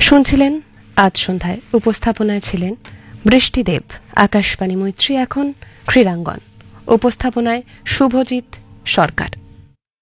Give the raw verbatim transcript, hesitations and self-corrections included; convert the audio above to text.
শুনছিলেন আজ সন্ধ্যায়। উপস্থাপনায় ছিলেন বৃষ্টিদেব। আকাশবাণী মৈত্রী এখন ক্রীড়াঙ্গন। উপস্থাপনায় শুভজিৎ সরকার।